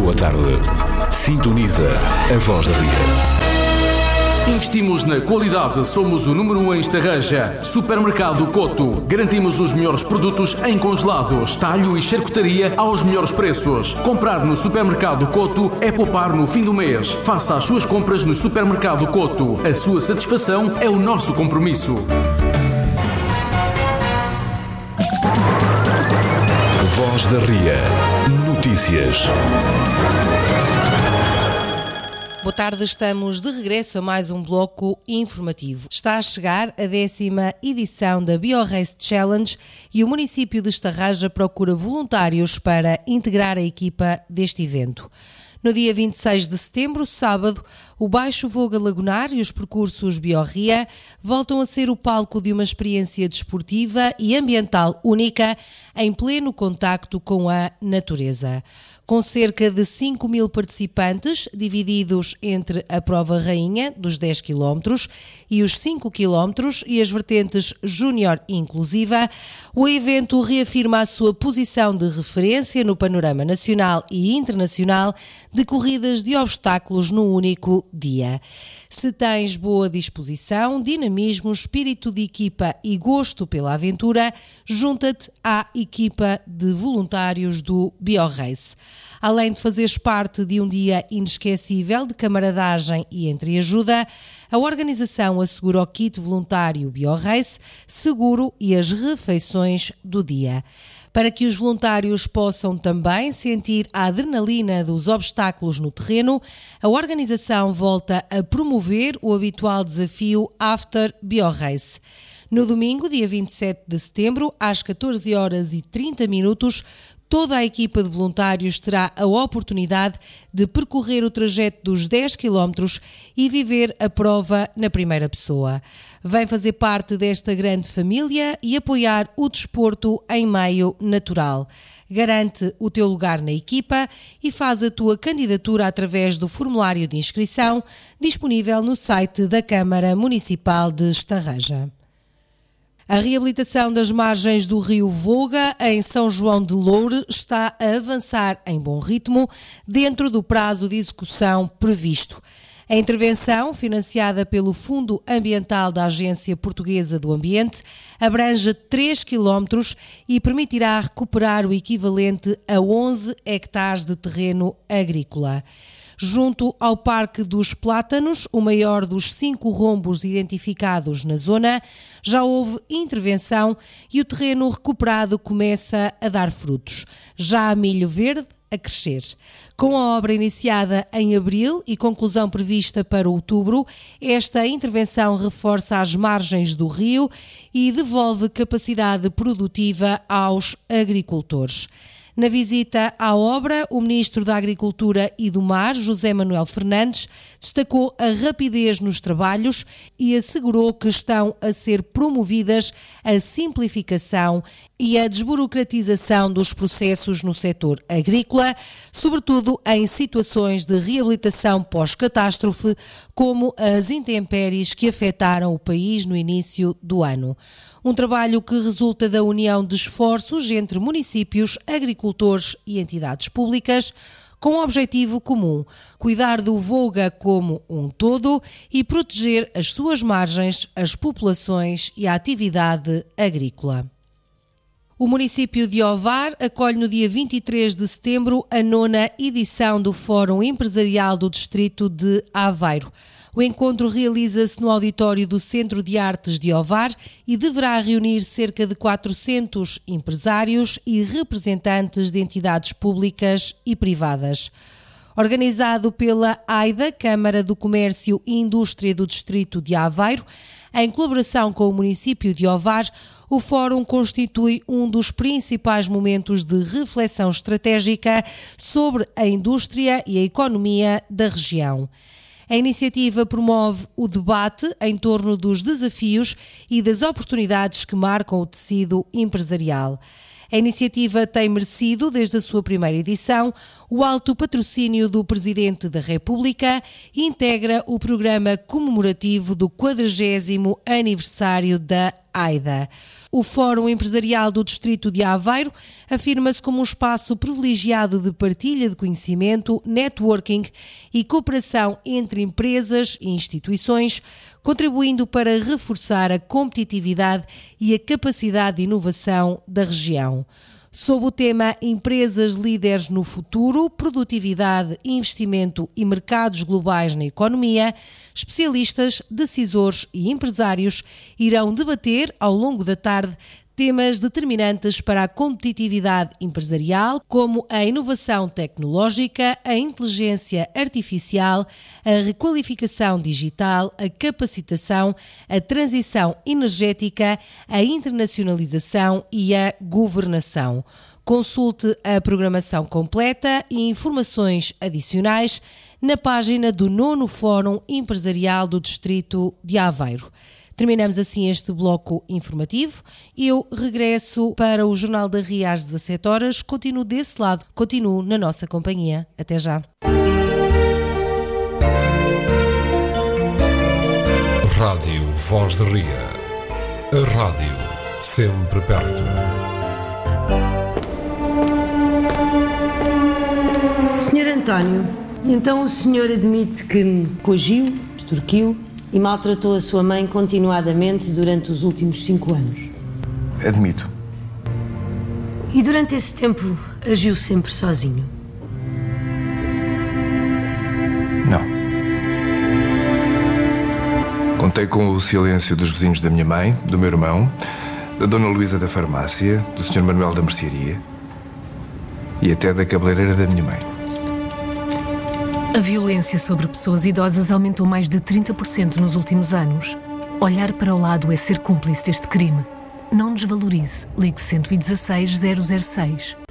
boa tarde. Sintoniza a Voz da Ria. Investimos na qualidade, somos o número 1 em Estarreja. Supermercado Coto. Garantimos os melhores produtos em congelados, talho e charcutaria aos melhores preços. Comprar no Supermercado Coto é poupar no fim do mês. Faça as suas compras no Supermercado Coto. A sua satisfação é o nosso compromisso. Voz da Ria. Notícias. Boa tarde, estamos de regresso a mais um bloco informativo. Está a chegar a 10ª edição da BioRace Challenge e o município de Estarreja procura voluntários para integrar a equipa deste evento. No dia 26 de setembro, sábado, o Baixo Voga Lagonar e os percursos BioRia voltam a ser o palco de uma experiência desportiva e ambiental única em pleno contacto com a natureza. Com cerca de 5.000 participantes, divididos entre a prova rainha dos 10 km e os 5 km e as vertentes júnior e inclusiva, o evento reafirma a sua posição de referência no panorama nacional e internacional de corridas de obstáculos num único dia. Se tens boa disposição, dinamismo, espírito de equipa e gosto pela aventura, junta-te à equipa de voluntários do BioRace. Além de fazeres parte de um dia inesquecível de camaradagem e entreajuda, a organização assegura o kit voluntário BioRace, seguro e as refeições do dia. Para que os voluntários possam também sentir a adrenalina dos obstáculos no terreno, a organização volta a promover o habitual desafio After BioRace. No domingo, dia 27 de setembro, às 14h30, toda a equipa de voluntários terá a oportunidade de percorrer o trajeto dos 10 km e viver a prova na primeira pessoa. Vem fazer parte desta grande família e apoiar o desporto em meio natural. Garante o teu lugar na equipa e faz a tua candidatura através do formulário de inscrição disponível no site da Câmara Municipal de Estarreja. A reabilitação das margens do rio Voga, em São João de Loure, está a avançar em bom ritmo, dentro do prazo de execução previsto. A intervenção, financiada pelo Fundo Ambiental da Agência Portuguesa do Ambiente, abrange 3 km e permitirá recuperar o equivalente a 11 hectares de terreno agrícola. Junto ao Parque dos Plátanos, o maior dos 5 rombos identificados na zona, já houve intervenção e o terreno recuperado começa a dar frutos. Já há milho verde a crescer. Com a obra iniciada em abril e conclusão prevista para outubro, esta intervenção reforça as margens do rio e devolve capacidade produtiva aos agricultores. Na visita à obra, o Ministro da Agricultura e do Mar, José Manuel Fernandes, destacou a rapidez nos trabalhos e assegurou que estão a ser promovidas a simplificação e a desburocratização dos processos no setor agrícola, sobretudo em situações de reabilitação pós-catástrofe, como as intempéries que afetaram o país no início do ano. Um trabalho que resulta da união de esforços entre municípios, agricultores e entidades públicas, com um objetivo comum: cuidar do Voga como um todo e proteger as suas margens, as populações e a atividade agrícola. O município de Ovar acolhe no dia 23 de setembro a 9ª edição do Fórum Empresarial do Distrito de Aveiro. O encontro realiza-se no auditório do Centro de Artes de Ovar e deverá reunir cerca de 400 empresários e representantes de entidades públicas e privadas. Organizado pela AIDA, Câmara do Comércio e Indústria do Distrito de Aveiro, em colaboração com o município de Ovar, o Fórum constitui um dos principais momentos de reflexão estratégica sobre a indústria e a economia da região. A iniciativa promove o debate em torno dos desafios e das oportunidades que marcam o tecido empresarial. A iniciativa tem merecido, desde a sua primeira edição, o alto patrocínio do Presidente da República e integra o programa comemorativo do 40º aniversário da AIDA. O Fórum Empresarial do Distrito de Aveiro afirma-se como um espaço privilegiado de partilha de conhecimento, networking e cooperação entre empresas e instituições, contribuindo para reforçar a competitividade e a capacidade de inovação da região. Sob o tema Empresas Líderes no Futuro, Produtividade, Investimento e Mercados Globais na Economia, especialistas, decisores e empresários irão debater ao longo da tarde temas determinantes para a competitividade empresarial, como a inovação tecnológica, a inteligência artificial, a requalificação digital, a capacitação, a transição energética, a internacionalização e a governação. Consulte a programação completa e informações adicionais na página do 9º Fórum Empresarial do Distrito de Aveiro. Terminamos assim este bloco informativo. Eu regresso para o Jornal da RIA às 17 horas. Continuo desse lado, continuo na nossa companhia. Até já. Rádio Voz da Ria. A rádio sempre perto. Senhor António, então o senhor admite que me coagiu, extorquiu e maltratou a sua mãe continuadamente durante os últimos 5 anos? Admito. E durante esse tempo agiu sempre sozinho? Não. Contei com o silêncio dos vizinhos da minha mãe, do meu irmão, da Dona Luísa da farmácia, do Sr. Manuel da mercearia e até da cabeleireira da minha mãe. A violência sobre pessoas idosas aumentou mais de 30% nos últimos anos. Olhar para o lado é ser cúmplice deste crime. Não desvalorize. Ligue 116 006.